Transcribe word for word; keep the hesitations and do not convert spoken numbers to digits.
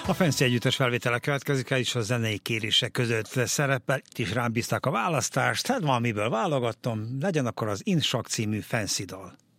A Fancy együttes felvétele következik, el is a zenei kérések között szerepel, itt is rám bízták a választást, hát valamiből válogattam, legyen akkor az Insak című Fancy dal.